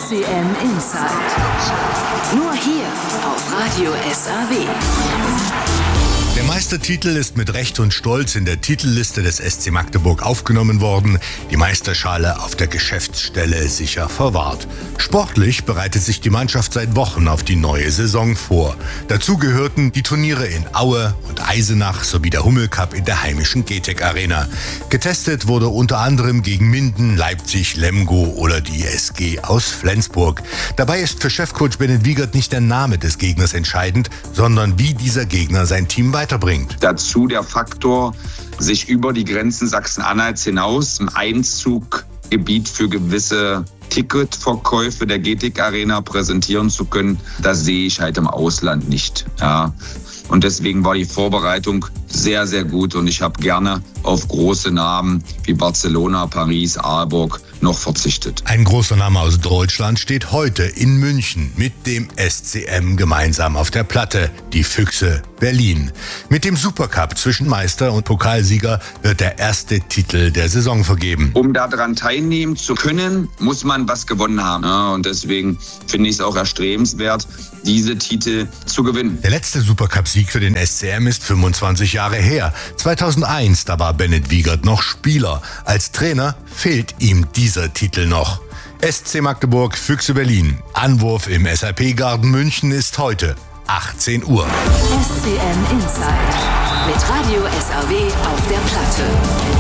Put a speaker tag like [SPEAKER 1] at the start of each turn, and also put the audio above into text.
[SPEAKER 1] SCM Insight. Nur hier auf Radio SAW.
[SPEAKER 2] Der Meistertitel ist mit Recht und Stolz in der Titelliste des SC Magdeburg aufgenommen worden, die Meisterschale auf der Geschäftsstelle sicher verwahrt. Sportlich bereitet sich die Mannschaft seit Wochen auf die neue Saison vor. Dazu gehörten die Turniere in Aue und Eisenach sowie der Hummelcup in der heimischen GTEC Arena. Getestet wurde unter anderem gegen Minden, Leipzig, Lemgo oder die SG aus Flensburg. Dabei ist für Chefcoach Bennett Wiegert nicht der Name des Gegners entscheidend, sondern wie dieser Gegner sein Team weiterbringt.
[SPEAKER 3] Dazu der Faktor, sich über die Grenzen Sachsen-Anhalts hinaus im Einzuggebiet für gewisse Ticketverkäufe der GTEC Arena präsentieren zu können, das sehe ich halt im Ausland nicht. Ja. Und deswegen war die Vorbereitung sehr, sehr gut und ich habe gerne auf große Namen wie Barcelona, Paris, Aalborg noch verzichtet.
[SPEAKER 2] Ein großer Name aus Deutschland steht heute in München mit dem SCM gemeinsam auf der Platte, die Füchse Berlin. Mit dem Supercup zwischen Meister und Pokalsieger wird der erste Titel der Saison vergeben.
[SPEAKER 3] Um daran teilnehmen zu können, muss man was gewonnen haben. Ja, und deswegen finde ich es auch erstrebenswert, diese Titel zu gewinnen.
[SPEAKER 2] Der letzte Supercup-Sieg für den SCM ist 25 Jahre her. 2001, da war Bennett Wiegert noch Spieler. Als Trainer fehlt ihm dieser Titel noch. SC Magdeburg, Füchse Berlin. Anwurf im SAP-Garten München ist heute 18 Uhr.
[SPEAKER 1] SCM Insight mit Radio SAW auf der Platte.